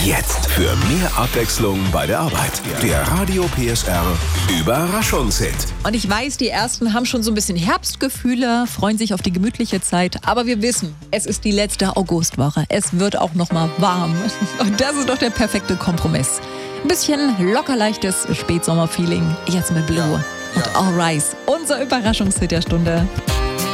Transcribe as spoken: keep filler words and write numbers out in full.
Jetzt für mehr Abwechslung bei der Arbeit. Der Radio P S R Überraschungshit. Und ich weiß, die Ersten haben schon so ein bisschen Herbstgefühle, freuen sich auf die gemütliche Zeit. Aber wir wissen, es ist die letzte Augustwoche. Es wird auch noch mal warm. Und das ist doch der perfekte Kompromiss. Ein bisschen locker leichtes Spätsommerfeeling. Jetzt mit Blue. Ja, ja. Und All Rise, unser Überraschungshit der Stunde.